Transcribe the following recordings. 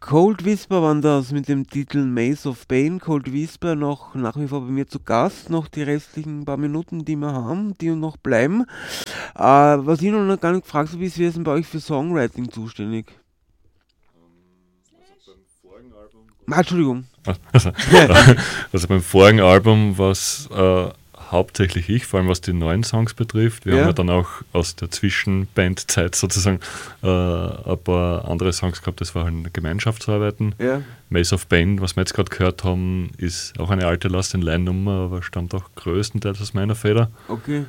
Cold Whisper waren das mit dem Titel Maze of Pain. Cold Whisper noch nach wie vor bei mir zu Gast, noch die restlichen paar Minuten, die wir haben, die noch bleiben. Was ich noch gar nicht gefragt habe, ist, wer ist denn bei euch für Songwriting zuständig? Entschuldigung. Also beim vorigen Album war es hauptsächlich ich, vor allem was die neuen Songs betrifft. Wir haben ja dann auch aus der Zwischenbandzeit sozusagen ein paar andere Songs gehabt, das war halt Gemeinschaftsarbeiten. Ja. Maze of Pain, was wir jetzt gerade gehört haben, ist auch eine alte Last in Line-Nummer, aber stammt auch größtenteils aus meiner Feder. Okay.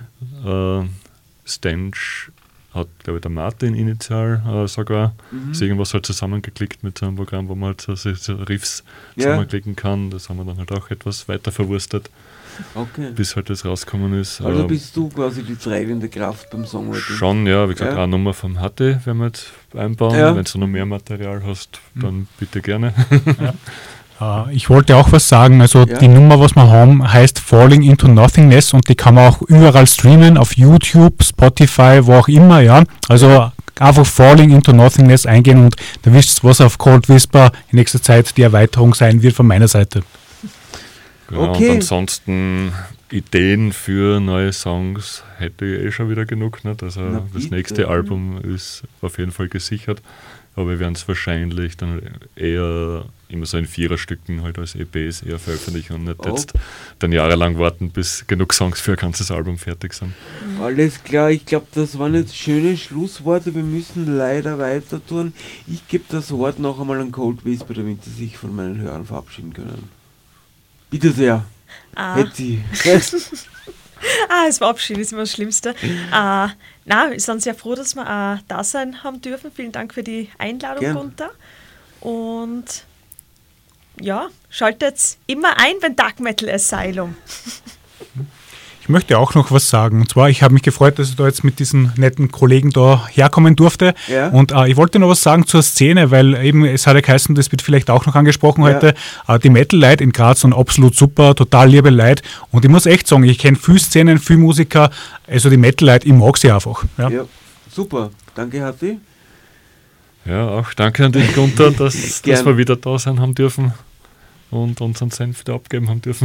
Stench hat, glaube ich, der Martin initial sogar ist irgendwas halt zusammengeklickt mit so einem Programm, wo man halt so Riffs zusammenklicken kann. Das haben wir dann halt auch etwas weiter verwurstet, bis halt das rausgekommen ist. Also bist du quasi die treibende Kraft beim Songwriting? Schon, ja. Wie gesagt, eine Nummer vom Hatte werden wir jetzt einbauen. Ja. Wenn du noch mehr Material hast, dann bitte gerne. Ja. Ich wollte auch was sagen, also die Nummer, was wir haben, heißt Falling into Nothingness und die kann man auch überall streamen, auf YouTube, Spotify, wo auch immer, ja. Also einfach Falling into Nothingness eingehen und da wisst ihr, was auf Cold Whisper in nächster Zeit die Erweiterung sein wird von meiner Seite. Genau, und ansonsten Ideen für neue Songs hätte ich schon wieder genug, nicht? Also das nächste Album ist auf jeden Fall gesichert. Aber wir werden es wahrscheinlich dann eher immer so in Viererstücken halt als EPs eher veröffentlichen und nicht jetzt dann jahrelang warten, bis genug Songs für ein ganzes Album fertig sind. Alles klar, ich glaube, das waren jetzt schöne Schlussworte. Wir müssen leider weiter tun. Ich gebe das Wort noch einmal an Cold Whisper, damit sie sich von meinen Hörern verabschieden können. Bitte sehr. Hetzi. Das Verabschieden ist immer das Schlimmste. Wir sind sehr froh, dass wir da sein haben dürfen. Vielen Dank für die Einladung, Gunther. Und ja, schaltet immer ein beim Dark Metal Asylum. Ich möchte auch noch was sagen. Und zwar, ich habe mich gefreut, dass ich da jetzt mit diesen netten Kollegen da herkommen durfte. Ja. Und ich wollte noch was sagen zur Szene, weil eben, es hat ja geheißen, das wird vielleicht auch noch angesprochen heute, die Metal-Leute in Graz sind absolut super, total liebe Leute. Und ich muss echt sagen, ich kenne viele Szenen, viele Musiker, also die Metal-Leute, ich mag sie einfach. Ja, super. Danke, Hatti. Ja, auch danke an dich, Gunther, dass wir wieder da sein haben dürfen. Und unseren Senf da abgeben haben dürfen.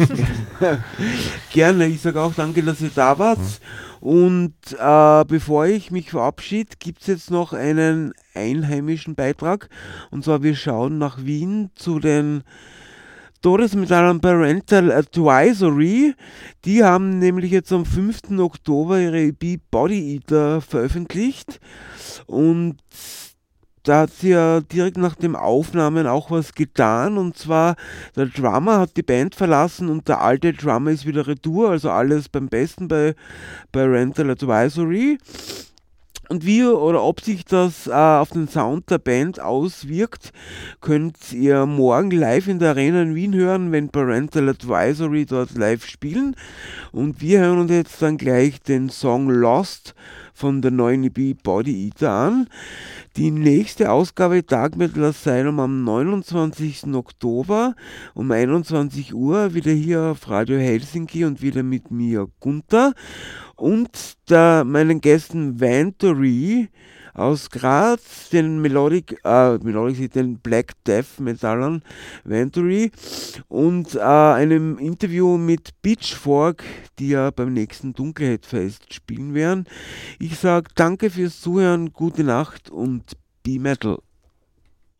Gerne, ich sage auch danke, dass ihr da wart. Und bevor ich mich verabschiede, gibt es jetzt noch einen einheimischen Beitrag. Und zwar, wir schauen nach Wien zu den Todesmetallern Parental Advisory. Die haben nämlich jetzt am 5. Oktober ihre EP Body Eater veröffentlicht. Und da hat sie ja direkt nach dem Aufnahmen auch was getan, und zwar der Drummer hat die Band verlassen und der alte Drummer ist wieder retour, also alles beim Besten bei Parental Advisory. Und wie oder ob sich das auf den Sound der Band auswirkt, könnt ihr morgen live in der Arena in Wien hören, wenn Parental Advisory dort live spielen. Und wir hören uns jetzt dann gleich den Song Lost von der neuen EP Body Eater an. Die nächste Ausgabe Dark Metal Asylum am 29. Oktober um 21 Uhr wieder hier auf Radio Helsinki und wieder mit mir, Gunther, und meinen Gästen Vantory aus Graz, den den Black Death Metallern Vantory, und einem Interview mit Pitchfork, die ja beim nächsten Dunkelheitfest spielen werden. Ich sage danke fürs Zuhören, gute Nacht und Be Metal.